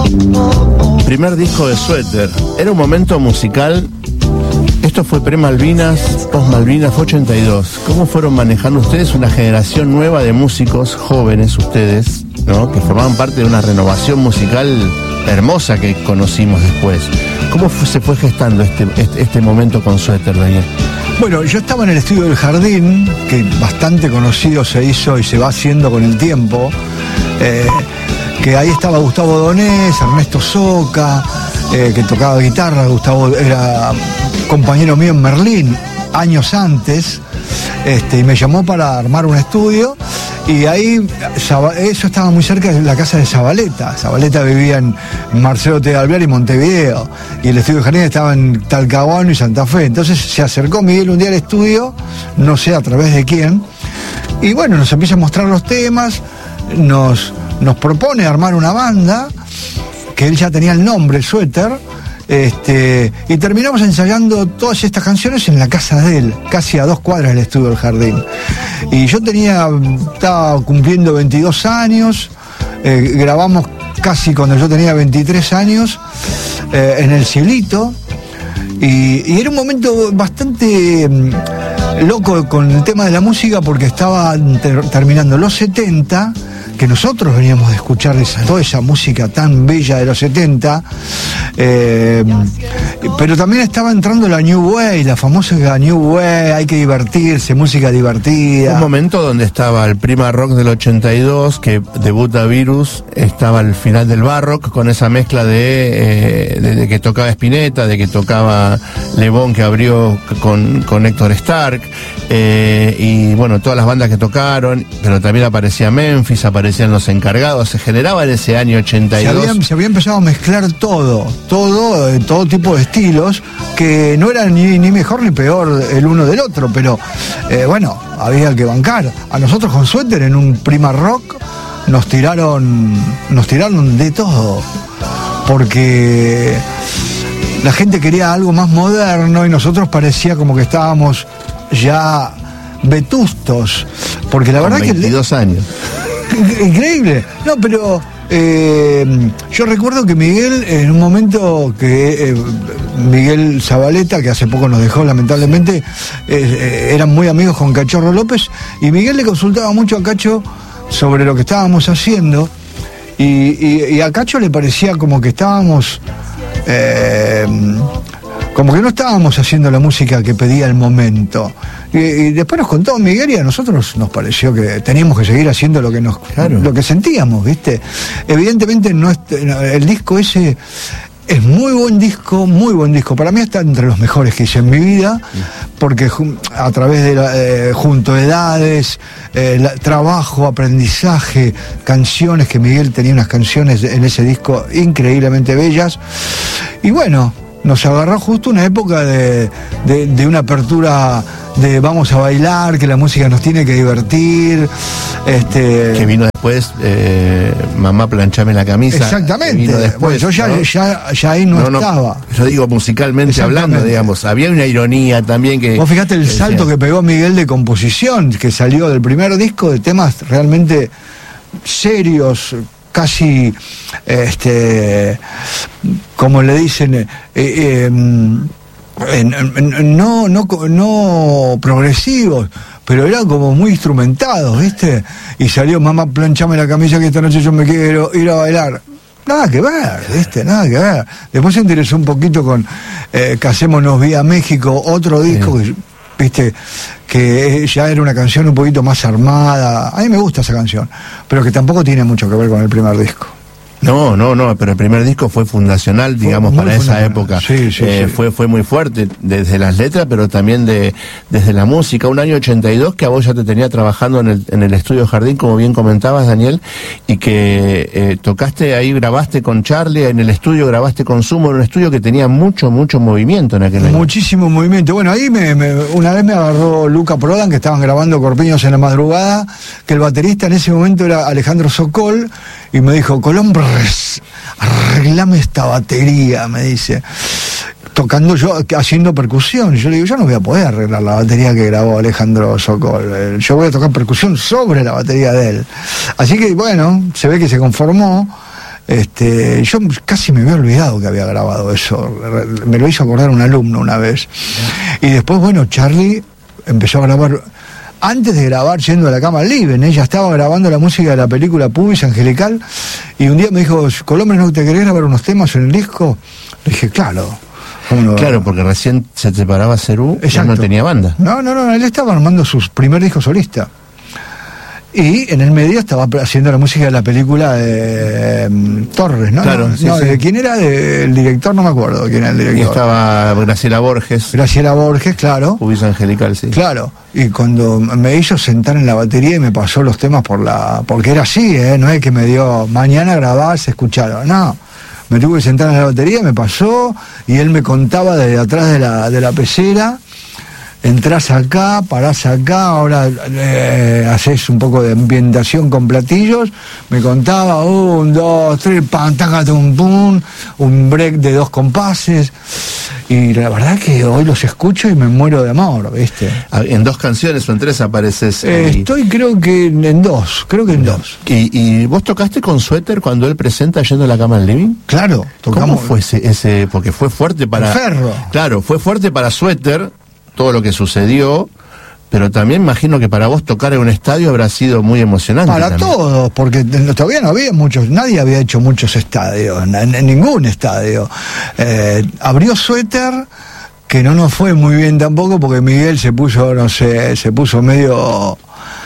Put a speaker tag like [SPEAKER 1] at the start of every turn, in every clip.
[SPEAKER 1] Primer disco de Suéter. Era un momento musical. Esto fue pre-Malvinas, post-Malvinas, fue 82. ¿Cómo fueron manejando ustedes una generación nueva de músicos jóvenes, ustedes, ¿no?, que formaban parte de una renovación musical hermosa que conocimos después? ¿Cómo se fue gestando este momento con Suéter, Daniel?
[SPEAKER 2] Bueno, yo estaba en el estudio del Jardín, que bastante conocido se hizo y se va haciendo con el tiempo, que ahí estaba Gustavo Donés, Ernesto Soca, que tocaba guitarra. Gustavo era compañero mío en Merlín años antes, y me llamó para armar un estudio, y ahí eso estaba muy cerca de la casa de Zabaleta. Zabaleta vivía en Marcelo T. de Alvear y Montevideo, y el estudio de Jardín estaba en Talcahuano y Santa Fe. Entonces se acercó Miguel un día al estudio, no sé a través de quién, y bueno, nos empieza a mostrar los temas, nos propone armar una banda, que él ya tenía el nombre, Suéter, y terminamos ensayando todas estas canciones en la casa de él, casi a 2 cuadras del estudio del Jardín. Y yo estaba cumpliendo 22 años, grabamos casi cuando yo tenía 23 años, en el Cielito, y era un momento bastante loco con el tema de la música, porque estaba terminando los 70, que nosotros veníamos de escuchar toda esa música tan bella de los 70, pero también estaba entrando la New Wave, la famosa New Wave, hay que divertirse, música divertida.
[SPEAKER 1] Un momento donde estaba el Prima Rock del 82, que debuta Virus, estaba al final del Barrock, con esa mezcla de que tocaba Spinetta, de que tocaba Le Bon, que abrió con Héctor Stark, y bueno, todas las bandas que tocaron, pero también aparecía Memphis, aparecían Los Encargados. Se generaba en ese año 82.
[SPEAKER 2] Se había empezado a mezclar todo tipo de estilos, que no eran ni mejor ni peor el uno del otro, pero bueno, había que bancar. A nosotros con Suéter, en un Prima Rock, nos tiraron de todo, porque la gente quería algo más moderno y nosotros parecía como que estábamos ya vetustos, porque la verdad
[SPEAKER 1] 22 años.
[SPEAKER 2] Increíble. No, pero yo recuerdo que Miguel, en un momento que Miguel Zabaleta, que hace poco nos dejó lamentablemente, eran muy amigos con Cachorro López, y Miguel le consultaba mucho a Cacho sobre lo que estábamos haciendo, y a Cacho le parecía como que estábamos como que no estábamos haciendo la música que pedía el momento. Y después nos contó Miguel, y a nosotros nos pareció que teníamos que seguir haciendo lo que sentíamos, ¿viste? Evidentemente el disco ese es muy buen disco. Para mí está entre los mejores que hice en mi vida, porque a través de junto edades, trabajo, aprendizaje, canciones, que Miguel tenía unas canciones en ese disco increíblemente bellas. Y bueno, nos agarró justo una época de una apertura de vamos a bailar, que la música nos tiene que divertir.
[SPEAKER 1] Que vino después, Mamá planchame la camisa.
[SPEAKER 2] Exactamente.
[SPEAKER 1] Vino después,
[SPEAKER 2] bueno, yo ya ahí no estaba.
[SPEAKER 1] Yo digo musicalmente hablando, digamos, había una ironía también que...
[SPEAKER 2] Vos fijate el salto que pegó Miguel de composición, que salió del primer disco de temas realmente serios, casi como le dicen, no progresivos, pero eran como muy instrumentados, ¿viste? Y salió Mamá planchame la camisa, que esta noche yo me quiero ir a bailar. Nada que ver, ¿viste? Nada que ver. Después se interesó un poquito con Casémonos vía México, otro disco que, ¿viste?, que ya era una canción un poquito más armada. A mí me gusta esa canción, pero que tampoco tiene mucho que ver con el primer disco.
[SPEAKER 1] No, pero el primer disco fue fundacional, digamos, para esa época.
[SPEAKER 2] Sí.
[SPEAKER 1] Fue muy fuerte, desde las letras, pero también desde la música. Un año 82 que a vos ya te tenía trabajando en el estudio Jardín, como bien comentabas, Daniel, y que tocaste ahí, grabaste con Charlie, en el estudio grabaste con Sumo, en un estudio que tenía mucho movimiento en aquel año.
[SPEAKER 2] Muchísimo movimiento. Bueno, ahí una vez me agarró Luca Prodan, que estaban grabando Corpiños en la madrugada, que el baterista en ese momento era Alejandro Sokol, y me dijo: Colombo, arreglame esta batería, me dice, tocando yo, haciendo percusión. Yo le digo: yo no voy a poder arreglar la batería que grabó Alejandro Sokol, yo voy a tocar percusión sobre la batería de él. Así que bueno, se ve que se conformó, Yo casi me había olvidado que había grabado eso. Me lo hizo acordar un alumno una vez. Y después, bueno, Charlie empezó a grabar. Antes de grabar Yendo a la Cama Living, ella estaba grabando la música de la película Pubis Angelical, y un día me dijo, Colombres, ¿no te querés grabar unos temas en el disco? Le dije, claro. No?
[SPEAKER 1] Claro, porque recién se separaba Cerú, ya no tenía banda.
[SPEAKER 2] No, él estaba armando su primer disco solista. Y en el medio estaba haciendo la música de la película de Torres, ¿no?
[SPEAKER 1] Claro,
[SPEAKER 2] no,
[SPEAKER 1] sí.
[SPEAKER 2] ¿de quién era? El director, no me acuerdo quién era el director.
[SPEAKER 1] Y estaba Graciela Borges.
[SPEAKER 2] Graciela Borges, claro.
[SPEAKER 1] Pubis Angelical, sí.
[SPEAKER 2] Claro. Y cuando me hizo sentar en la batería y me pasó los temas porque era así, no es que me dio, mañana grabás, escucharon, no. Me tuve que sentar en la batería, me pasó, y él me contaba desde atrás de la pecera. Entrás acá, parás acá, ahora haces un poco de ambientación con platillos. Me contaba 1, 2, 3, pam, taca, tum, pum, un break de 2 compases. Y la verdad que hoy los escucho y me muero de amor, ¿viste?
[SPEAKER 1] ¿En 2 canciones o en 3 apareces?
[SPEAKER 2] Estoy creo que en 2,
[SPEAKER 1] ¿Y vos tocaste con Suéter cuando él presenta Yendo a la Cama al Living?
[SPEAKER 2] Claro,
[SPEAKER 1] ¿Cómo
[SPEAKER 2] tocamos.
[SPEAKER 1] fue ese? Porque fue fuerte para...
[SPEAKER 2] El Ferro.
[SPEAKER 1] Claro, fue fuerte para Suéter, todo lo que sucedió, pero también imagino que para vos tocar en un estadio habrá sido muy emocionante.
[SPEAKER 2] Para
[SPEAKER 1] también.
[SPEAKER 2] todos, porque todavía no había muchos, nadie había hecho muchos estadios, en ningún estadio. Abrió Suéter, que no nos fue muy bien tampoco, porque Miguel se puso medio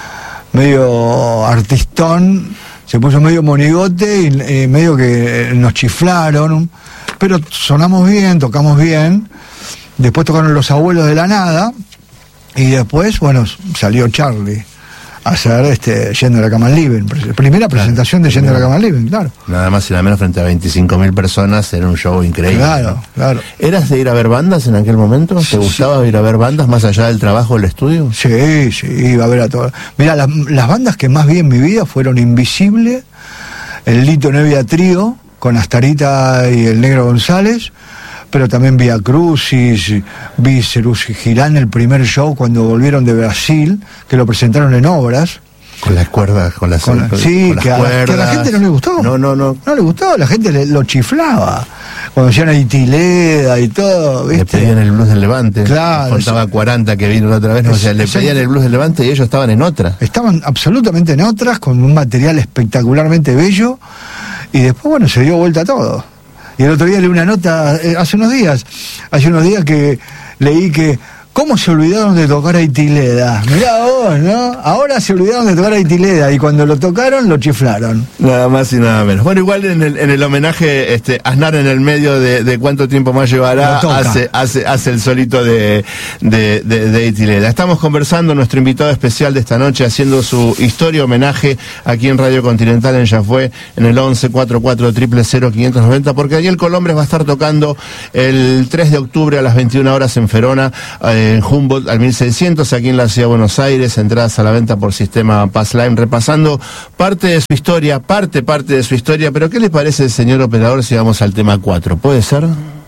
[SPEAKER 2] artistón, se puso medio monigote y medio que nos chiflaron, pero sonamos bien, tocamos bien. Después tocaron Los Abuelos de la Nada, y después, bueno, salió Charlie a hacer Yendo a la Cama Living. Primera presentación de Yendo a la Cama Living, claro.
[SPEAKER 1] Nada más y nada menos, frente a 25.000 personas, era un show increíble.
[SPEAKER 2] Claro, ¿no? Claro.
[SPEAKER 1] ¿Eras de ir a ver bandas en aquel momento? ¿Te gustaba ir a ver bandas más allá del trabajo del estudio?
[SPEAKER 2] Sí, iba a ver a todas. Mirá, las bandas que más vi en mi vida fueron Invisible, el Lito Nevia Trío, con Astarita y el Negro González, pero también Vía Crucis, vi Cerús y Girán, el primer show cuando volvieron de Brasil, que lo presentaron en Obras.
[SPEAKER 1] Con las cuerdas, con las
[SPEAKER 2] que a la gente no le gustó. No le gustó, la gente lo chiflaba. Cuando hacían a Itileda y todo, ¿viste?
[SPEAKER 1] Le pedían el blues del Levante.
[SPEAKER 2] Claro.
[SPEAKER 1] Contaba 40 que vino la otra vez, le pedían el blues del Levante y ellos estaban en otra.
[SPEAKER 2] Estaban absolutamente en otras, con un material espectacularmente bello, y después, bueno, se dio vuelta todo. Y el otro día leí una nota, hace unos días que leí que ¿cómo se olvidaron de tocar a Itileda? Mirá vos, ¿no? Ahora se olvidaron de tocar a Itileda y cuando lo tocaron, lo chiflaron.
[SPEAKER 1] Nada más y nada menos. Bueno, igual en el homenaje, Aznar en el medio de cuánto tiempo más llevará, hace el solito de Itileda. Estamos conversando, nuestro invitado especial de esta noche, haciendo su historia homenaje aquí en Radio Continental en Yafue, en el 1144000590, porque Ariel Colombres va a estar tocando el 3 de octubre a las 21 horas en Ferona, en Humboldt al 1600, aquí en la ciudad de Buenos Aires, entradas a la venta por sistema Passline, repasando parte de su historia, parte de su historia. Pero ¿qué le parece, señor operador, si vamos al tema 4? ¿Puede ser?